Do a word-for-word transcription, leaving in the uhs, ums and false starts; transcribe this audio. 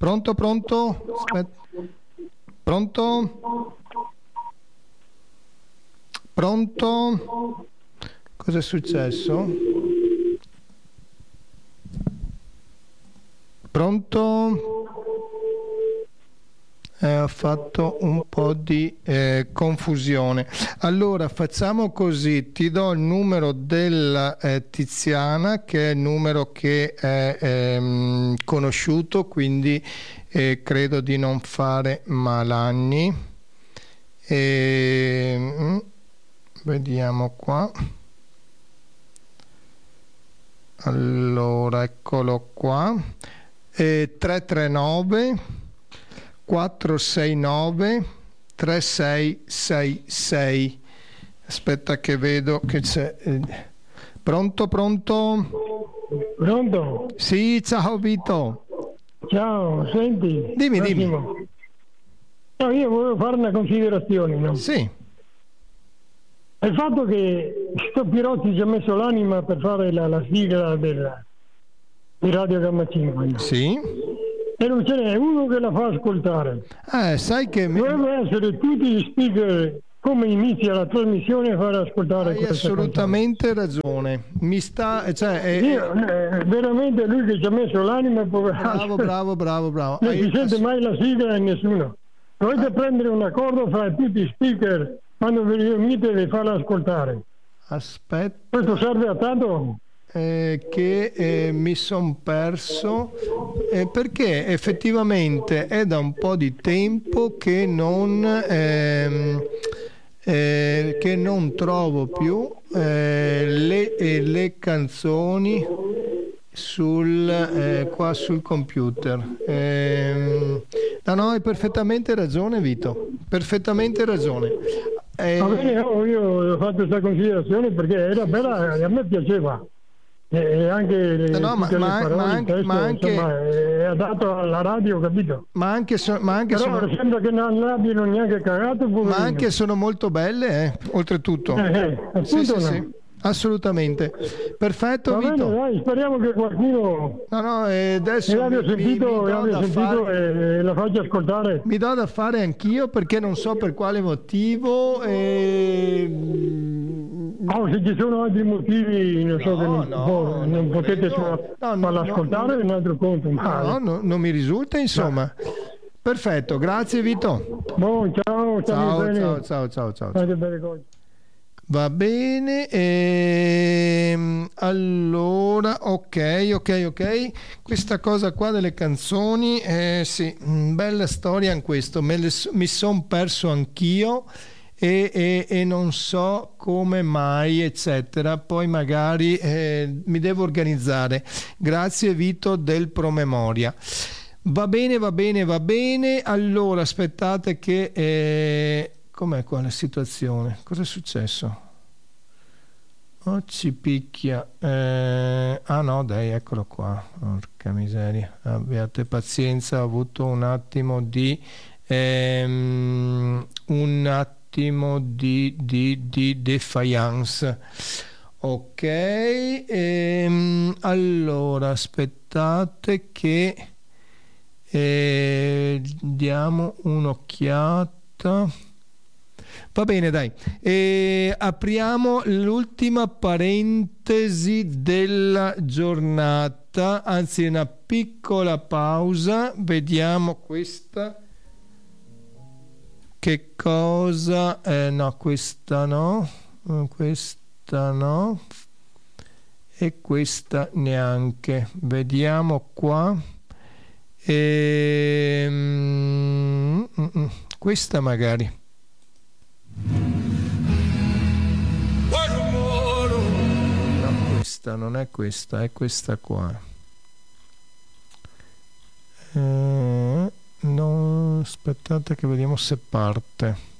Pronto, pronto? Aspetta. Pronto? Pronto? Cosa è successo? Pronto? Eh, ho fatto un po' di eh, confusione. Allora facciamo così, ti do il numero della eh, Tiziana, che è il numero che è ehm, conosciuto, quindi eh, credo di non fare malanni. E, mm, vediamo qua. Allora, eccolo qua. E tre tre nove quattro sei nove tre sei sei sei. Aspetta che vedo che c'è. Pronto, pronto? Pronto? Sì, ciao Vito. Ciao, senti. Dimmi, dimmi. No, io volevo fare una considerazione, no? Sì. Il fatto che sto Pirotti ci ha messo l'anima per fare la, la sigla della, di Radio Gamma cinque. Sì. E non ce n'è uno che la fa ascoltare. Eh, sai che... Dovrebbero essere tutti gli speaker, come inizia la trasmissione, a fare ascoltare. Hai assolutamente canzone. Ragione. Mi sta... Cioè, è, io, eh, veramente lui che ci ha messo l'anima, bravo, bravo, bravo, bravo. Non Hai si sente ass... mai la sigla e nessuno. Dovete ah. prendere un accordo fra tutti i speaker quando vi riunite e farla ascoltare. Aspetta. Questo serve a tanto? Eh, che eh, mi son perso eh, perché effettivamente è da un po' di tempo che non ehm, eh, che non trovo più eh, le, eh, le canzoni sul eh, qua sul computer. Eh, no, no, hai perfettamente ragione Vito, perfettamente ragione. Eh, Va bene, io, io ho fatto questa considerazione perché era bella e a me piaceva. E anche le, no, ma, tutte ma, le parole, ma anche, testo, ma anche insomma, è adatto alla radio, capito? Ma anche, so, ma anche però sono, sembra che non l'abbiano neanche cagato, poverino. Ma anche sono molto belle, eh, oltretutto. Eh, eh, appunto sì, sì, no. sì, assolutamente. Perfetto, Va Vito. bene, dai, speriamo che qualcuno no, no, eh, adesso l'abbia mi, sentito, mi, mi l'abbia sentito fare... e la faccia ascoltare. Mi do da fare anch'io perché non so per quale motivo. E... Oh, se ci sono altri motivi, non no, so che non, no, oh, non potete no, farla no, ascoltare, no, è un altro conto. No, no, no, non mi risulta, insomma. No. Perfetto, grazie Vito. Buon, ciao, ciao, bene. ciao, ciao, ciao, ciao. Fate bene cose. Va bene, ehm, allora, ok, ok, ok, questa cosa qua delle canzoni, eh, sì, bella storia in questo, me le, mi son perso anch'io e, e, e non so come mai, eccetera, poi magari eh, mi devo organizzare. Grazie Vito del promemoria. Va bene, va bene, va bene, allora aspettate che... Eh, com'è qua la situazione? Cosa è successo? Oh, ci picchia. Eh, ah no, dai, eccolo qua. Porca miseria. Abbiate pazienza, ho avuto un attimo di... Ehm, un attimo di, di, di defiance. Ok. Ehm, allora, aspettate che... Eh, diamo un'occhiata. Va bene, dai. E apriamo l'ultima parentesi della giornata, anzi una piccola pausa. Vediamo questa. Che cosa? Eh, no, questa no. Questa no. E questa neanche. Vediamo qua. E... Mm, mm, questa magari. No, questa non è questa, è questa qua. Eh, no, aspettate che vediamo se parte.